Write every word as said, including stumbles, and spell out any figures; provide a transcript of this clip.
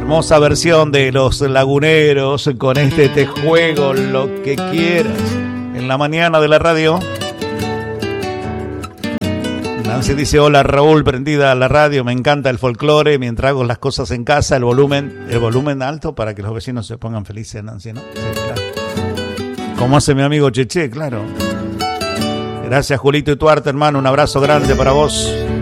Hermosa versión de Los Laguneros con este Te juego lo que quieras en la mañana de la radio. Nancy dice: hola Raúl, prendida a la radio, me encanta el folclore mientras hago las cosas en casa, el volumen, el volumen alto para que los vecinos se pongan felices, Nancy, ¿no? Sí, claro. Como hace mi amigo Cheche, claro. Gracias Julito y Tuarte, hermano, un abrazo grande para vos.